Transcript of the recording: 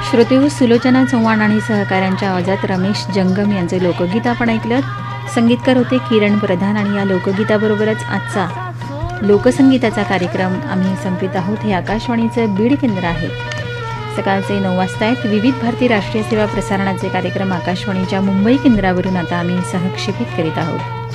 श्रोतेहो, सुलोचना चव्हाण आणि सहकाऱ्यांच्या आवाजात रमेश जंगम यांचे लोकगीत आपण ऐकलं. संगीतकार होते किरण प्रधान. आणि या लोकगीताबरोबरच आजचा लोकसंगीताचा कार्यक्रम आम्ही संपवित आहोत. हे आकाशवाणीचं बीड केंद्र आहे. सकाळचे 9 वाजता आहेत. विविध भारती राष्ट्रीय सेवा प्रसारणाचे कार्यक्रम आकाशवाणीच्या मुंबई केंद्रावरून आता आम्ही सहक्षेपित करीत आहोत.